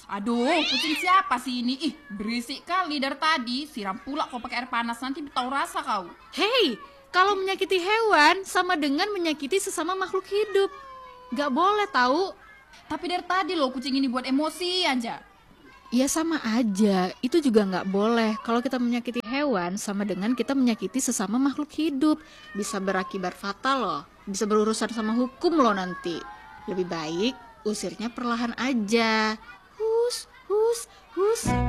Aduh, kucing siapa sih ini? Ih, berisik kali dari tadi. Siram pula kau pakai air panas, nanti tahu rasa kau. Hei, kalau menyakiti hewan sama dengan menyakiti sesama makhluk hidup. Gak boleh tahu. Tapi dari tadi loh kucing ini buat emosi aja. Ya sama aja, itu juga nggak boleh. Kalau kita menyakiti hewan sama dengan kita menyakiti sesama makhluk hidup. Bisa berakibat fatal loh, bisa berurusan sama hukum loh nanti. Lebih baik usirnya perlahan aja. Hus, hus, hus.